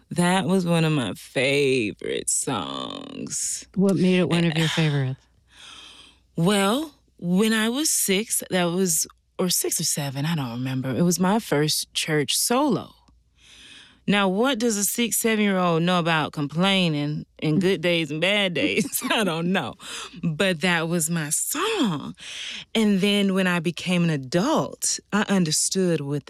That was one of my favorite songs. What made it one of your favorites? Well, when I was 6, or 6 or 7, I don't remember. It was my first church solo. Now, what does a 6, 7-year-old know about complaining in good days and bad days? I don't know. But that was my song. And then when I became an adult, I understood what